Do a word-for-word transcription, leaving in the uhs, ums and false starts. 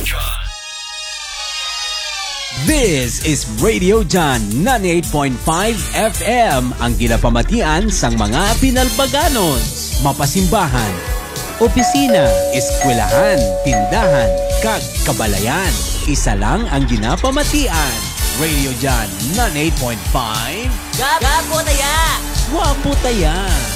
This is Radio John ninety-eight point five F M, ang ginapamatian sang mga pinalbaganon, mapasimbahan, opisina, eskwelahan, tindahan, kag kabalayan. Isa lang ang ginapamatian. Radio John ninety-eight point five. Gapo taya! Wapo taya!